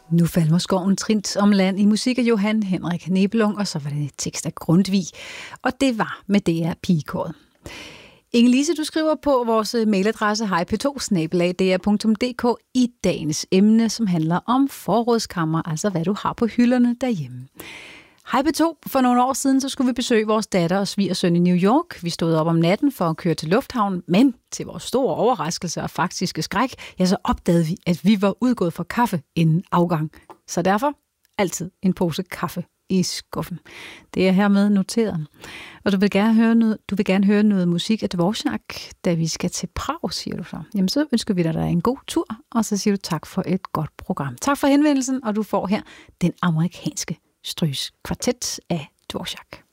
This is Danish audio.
Nu falder skoven trint om land i musik af Johan Henrik Nebelung, og så var det tekst af Grundtvig. Og det var med DR Pigekåret. Inge-Lise, du skriver på vores mailadresse hejp2@dr.dk i dagens emne, som handler om forrådskammer, altså hvad du har på hylderne derhjemme. Hej P2. For nogle år siden så skulle vi besøge vores datter og svigersøn i New York. Vi stod op om natten for at køre til lufthavnen, men til vores store overraskelse og faktiske skræk, ja, så opdagede vi, at vi var udgået for kaffe inden afgang. Så derfor altid en pose kaffe i skuffen. Det er hermed noteret. Og du vil gerne høre noget musik af Dvorak, da vi skal til Prag, siger du så. Jamen så ønsker vi dig en god tur, og så siger du tak for et godt program. Tak for henvendelsen, og du får her den amerikanske Strygskvartet af Dvorak.